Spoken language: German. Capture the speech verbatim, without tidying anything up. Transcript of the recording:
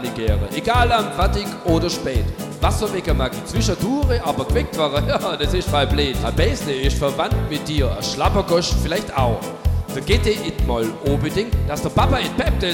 Egal am fertig oder spät. Wasserwecker mag ich zwischendurch, aber geweckt waren, ja, das ist voll blöd. Ein Bäsle ist verwandt mit dir, ein Schlappergosch vielleicht auch. Da geht ihr it mal unbedingt, dass der Papa it peppt